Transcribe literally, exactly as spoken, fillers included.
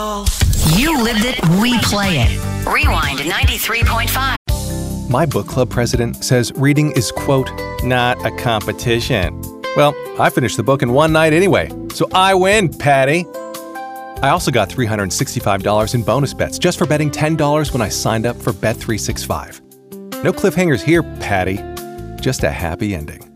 You lived it, we play it. Rewind ninety-three point five. My book club president says reading is, quote, not a competition. Well, I finished the book in one night anyway, so I win, Patty. I also got three hundred sixty-five dollars in bonus bets just for betting ten dollars when I signed up for Bet three sixty-five. No cliffhangers here, Patty. Just a happy ending.